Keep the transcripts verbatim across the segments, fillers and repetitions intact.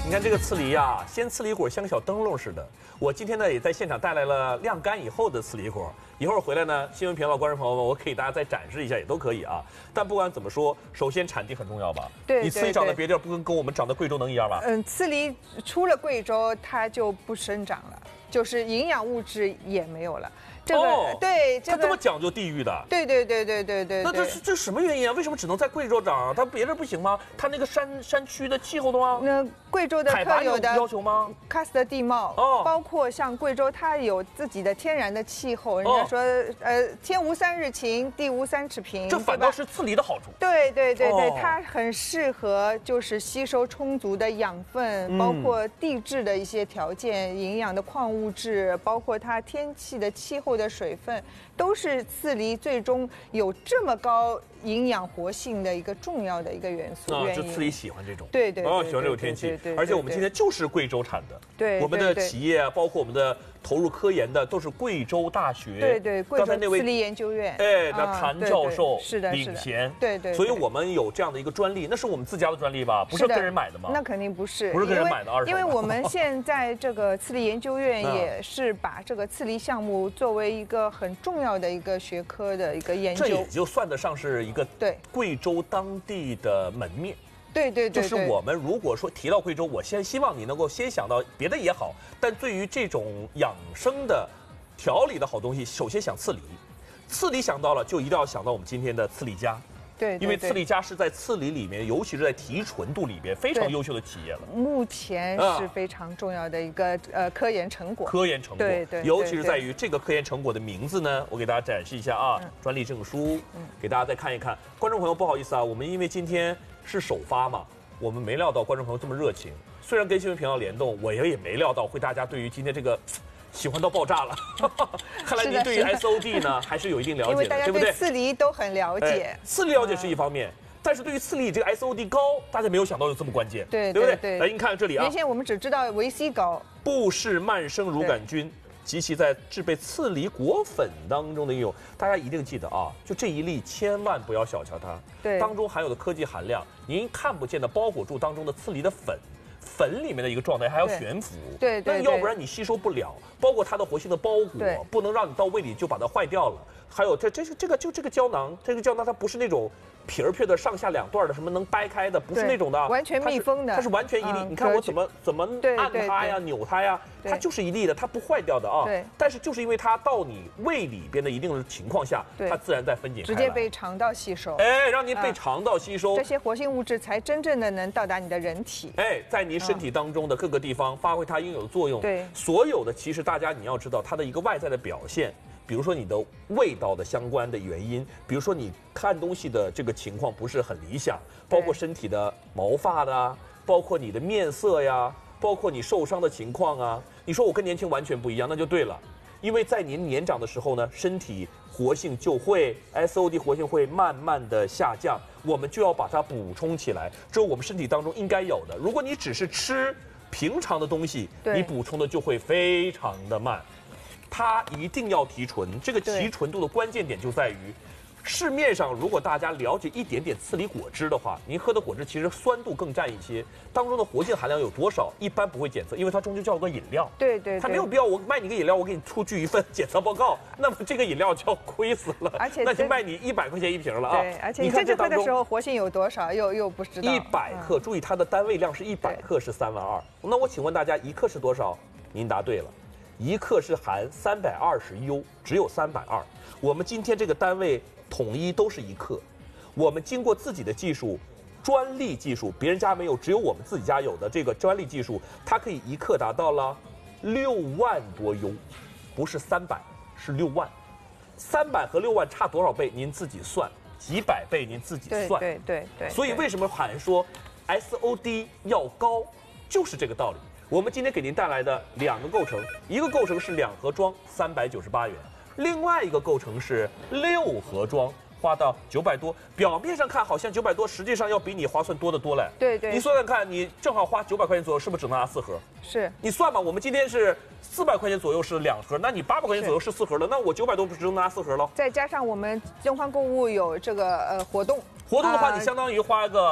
你看这个刺梨呀，鲜刺梨果像个小灯笼似的。我今天呢也在现场带来了晾干以后的刺梨果，一会儿回来呢，新闻频道观众朋友们，我可以大家再展示一下，也都可以啊。但不管怎么说，首先产地很重要吧？ 对， 你刺梨长在别地儿，不跟跟我们长在贵州能一样吧？ 嗯，刺梨出了贵州，它就不生长了，就是营养物质也没有了。这个、哦、对，这个它这么讲究地域的。 对对对对对对。 那这是这什么原因啊？为什么只能在贵州长啊？它别地不行吗？它那个山山区的气候的吗？ 那贵州的特有的要求吗？ 喀斯特地貌，哦，包括像贵州，它有自己的天然的气候。人家说，哦、呃，天无三日晴，地无三尺平。 这反倒是刺梨的好处。 对对对对，哦、它很适合就是吸收充足的养分，嗯、包括地质的一些条件、营养的矿物质，包括它天气的气候的水分，都是刺梨最终有这么高营养活性的一个重要的一个元素。 啊，这刺梨喜欢这种。 对对。 哦，喜欢这种天气。而且我们今天就是贵州产的。 对。 我们的企业包括我们的投入科研的都是贵州大学。 对对。贵州刺梨研究院。 哎，那谭教授是的领衔。 对对。 所以我们有这样的一个专利，那是我们自家的专利吧？不是跟人买的吗？ 那肯定不是。 不是跟人买的二手。 因为我们现在这个刺梨研究院也是把这个刺梨项目作为一个很重要的一个学科的一个研究。 这也就算得上是一个对贵州当地的门面。 对对对， 就是我们如果说提到贵州，我先希望你能够先想到别的也好，但对于这种养生的、调理的好东西，首先想刺梨，刺梨想到了就一定要想到我们今天的刺梨家。 对， 因为刺梨家是在刺梨里面，尤其是在提纯度里边非常优秀的企业了。 目前是非常重要的一个呃科研成果。 科研成果， 对对， 尤其是在于这个科研成果的名字呢，我给大家展示一下啊，嗯、专利证书，嗯，给大家再看一看。观众朋友，不好意思啊，我们因为今天是首发嘛，我们没料到观众朋友这么热情。虽然跟新闻频道联动，我也也没料到会大家对于今天这个。喜欢到爆炸了，看来您对于 S O D 呢还是有一定了解的， 因为大家对刺梨都很了解。 刺梨了解是一方面，但是对于刺梨这个 S O D 高，大家没有想到有这么关键， 对对不对？ 来，您看这里啊， 原先我们只知道维 C 高， 布氏曼生乳杆菌及其在制备刺梨果粉当中的应用，大家一定记得啊，就这一粒千万不要小瞧它， 对， 当中含有的科技含量，您看不见的包裹住当中的刺梨的粉。粉里面的一个状态还要悬浮， 对对， 那要不然你吸收不了，包括它的活性的包裹，不能让你到胃里就把它坏掉了。还有这这是这个就这个胶囊，这个胶囊它不是那种皮儿皮的上下两段的，什么能掰开的，不是那种的， 完全密封的， 它是完全一粒。你看我怎么怎么按它呀、扭它呀，它就是一粒的，它不坏掉的啊。 对。 但是就是因为它到你胃里边的一定的情况下，它自然在分解开来， 直接被肠道吸收。 哎，让您被肠道吸收， 这些活性物质才真正的能到达你的人体。 哎，在您身体当中的各个地方发挥它应有的作用。 对。 所有的其实大家你要知道它的一个外在的表现。比如说你的味道的相关的原因，比如说你看东西的这个情况不是很理想，包括身体的毛发的啊，包括你的面色呀，包括你受伤的情况啊。你说我跟年轻完全不一样，那就对了，因为在您年长的时候呢，身体活性就会 S O D 活性会慢慢的下降，我们就要把它补充起来，这是我们身体当中应该有的。如果你只是吃平常的东西，你补充的就会非常的慢。它一定要提纯，这个提纯度的关键点就在于，市面上如果大家了解一点点刺梨果汁的话，您喝的果汁其实酸度更占一些，当中的活性含量有多少，一般不会检测，因为它终究叫个饮料。 对 对, 对， 它没有必要我卖你个饮料，我给你出具一份检测报告，那么这个饮料就要亏死了， 而且那就卖你一百块钱一瓶了啊。 对，而且你真正喝的时候活性有多少，又又不知道。 一百克，注意它的单位量是一百克是三万二，那我请问大家一克是多少？您答对了。一克是含三百二十 U， 只有三百二。我们今天这个单位统一都是一克，我们经过自己的技术，专利技术，别人家没有，只有我们自己家有的这个专利技术，它可以一克达到了六万多 U， 不是三百，是六万。三百和六万差多少倍？您自己算，几百倍您自己算。 对对对对。 所以为什么喊说 S O D 要高，就是这个道理。我们今天给您带来的两个构成，一个构成是两盒装三百九十八元，另外一个构成是六盒装，花到九百多。表面上看好像九百多，实际上要比你划算多得多嘞。 对对。 你算算看，你正好花九百块钱左右，是不是只能拿四盒？ 是。 你算吧，我们今天是四百块钱左右是两盒，那你八百块钱左右是四盒了，那我九百多不只能拿四盒了？ 再加上我们正欢购物有这个呃活动， 活动的话，你相当于花个。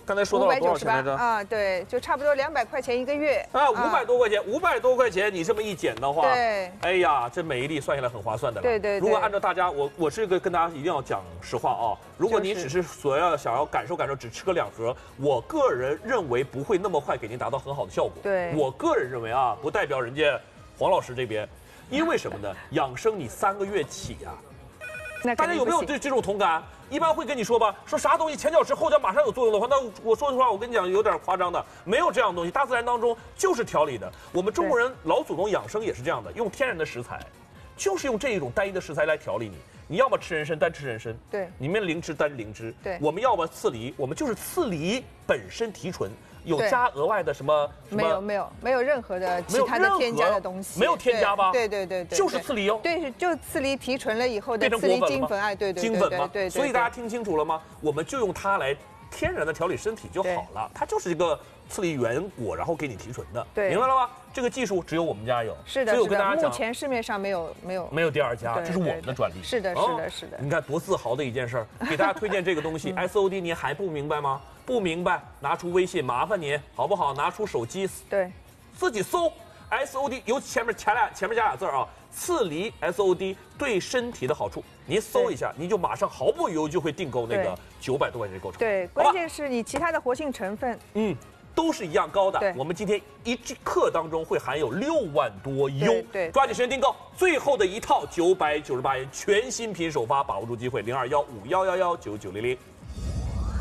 刚才说到了多少钱来着？ 啊，对，就差不多两百块钱一个月。 啊，五百多块钱，五百多块钱，你这么一减的话， 对， 哎呀，这每一粒算下来很划算的了。 对对。 如果按照大家，我我是一个跟大家一定要讲实话啊，如果你只是所要想要感受感受，只吃个两盒，我个人认为不会那么快给您达到很好的效果。 对， 我个人认为啊，不代表人家黄老师这边，因为什么呢？养生你三个月起呀、啊。大家有没有对这种同感？一般会跟你说吧，说啥东西前脚吃后脚马上有作用的话，那我说实话，我跟你讲有点夸张的，没有这样的东西。大自然当中就是调理的。我们中国人老祖宗养生也是这样的，用天然的食材，就是用这一种单一的食材来调理你。你要么吃人参，单吃人参； 对， 你们灵芝单灵芝； 对， 我们要么刺梨，我们就是刺梨本身提纯。有加额外的什么？ 没有没有没有任何的其他的添加的东西， 没有添加吧？ 对对对对， 就是刺梨哦。 对，就刺梨提纯了以后的刺梨精粉，哎，对对精粉嘛。 对， 所以大家听清楚了吗？我们就用它来天然的调理身体就好了，它就是一个刺梨原果，然后给你提纯的， 对， 明白了吗？这个技术只有我们家有， 是的， 所以我跟大家讲， 目前市面上没有没有没有第二家，这是我们的专利。 是的，是的，是的。 你看多自豪的一件事儿，给大家推荐这个东西 ，S O D， 您还不明白吗？不明白，拿出微信，麻烦您好不好？拿出手机， 对， 自己搜 S O D， 尤其前面前俩前面加俩字啊，刺梨 S O D 对身体的好处，您搜一下，您就马上毫不犹豫就会订购那个九百多块钱的购物车。 对，关键是你其他的活性成分， 嗯。都是一样高的。我们今天一克当中会含有六万多优， 对， 抓紧时间订购，最后的一套九百九十八元全新品首发，把握住机会，零二幺五幺幺幺九九零零。